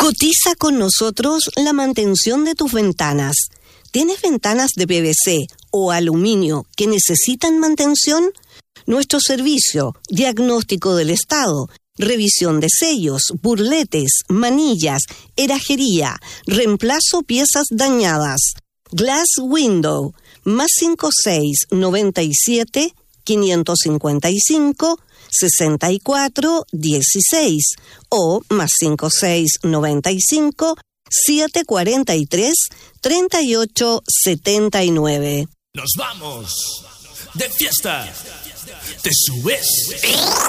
Cotiza con nosotros la mantención de tus ventanas. ¿Tienes ventanas de PVC o aluminio que necesitan mantención? Nuestro servicio, diagnóstico del estado, revisión de sellos, burletes, manillas, herrajería, reemplazo piezas dañadas. Glass Window, más 5697 555 64 16 o más 5695 743 38 79. Nos vamos de fiesta. Te subes.